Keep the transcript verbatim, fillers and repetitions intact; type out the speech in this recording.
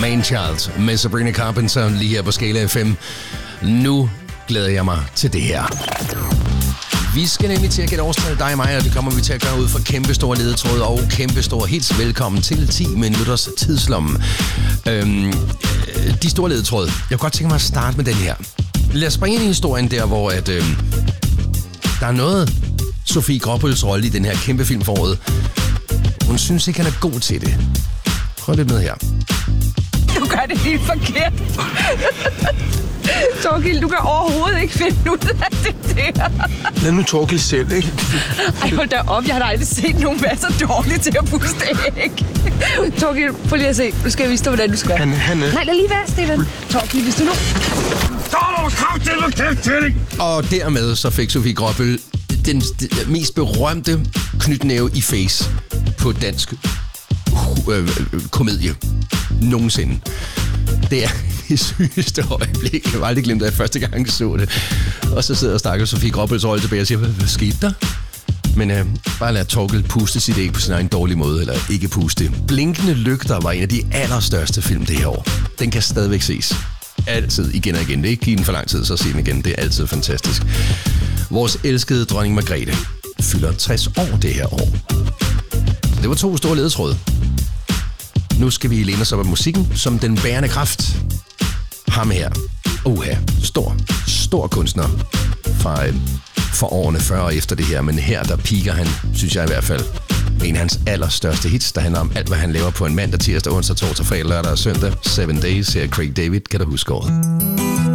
Manchild med Sabrina Carpenter lige her på Skala F M. Nu glæder jeg mig til det her. Vi skal nemlig til at gætte årstal, dig og mig, og det kommer vi til at gøre ud fra kæmpe store ledetråde og kæmpe store hits. Velkommen til ti minutters tidslomme. Øhm, de store ledetråde. Jeg kunne godt tænke mig at starte med den her. Lad os springe ind i historien der, hvor at, øhm, der er noget Sofie Gråbøls rolle i den her kæmpe film for året. Hun synes ikke, han er god til det. Prøv lidt med her. Du gør det helt forkert. Torgild, du kan overhovedet ikke finde ud af det der. Lad nu Torgild selv, ikke? Ej, hold da op. Jeg har da aldrig set nogen være så dårlige til at puste æg. Torgild, prøv lige at se. Nu skal jeg vise dig, hvordan du skal. Han, han er... Nej, lad lige være, Steven. Torgild, hvis du nu... Og dermed så fik Sofie Gråbøl den, den mest berømte knytnæve i face på dansk øh, komedie nogensinde. Det er det sygeste øjeblik. Jeg har aldrig glemt, at jeg første gang så det. Og så sidder og snakker Sofie Gråbøls rolle tilbage og siger, hvad, hvad skete der? Men øh, bare lad Torgild puste sit æg på sin egen dårlige måde, eller ikke puste. Blinkende lygter var en af de allerstørste film det her år. Den kan stadigvæk ses. Altid, igen og igen. Det er ikke givet for lang tid, så se den igen. Det er altid fantastisk. Vores elskede dronning Margrethe fylder tres år det her år. Det var to store ledetråde. Nu skal vi læne os op af musikken som den bærende kraft. Ham her. Uha, stor, stor kunstner fra øh, for årene før og efter det her. Men her, der piker han, synes jeg i hvert fald, en af hans allerstørste hits, der handler om alt, hvad han laver på en mandag, tirsdag, onsdag, torsdag, fredag, lørdag og søndag. Seven Days, her Craig David, kan du huske året.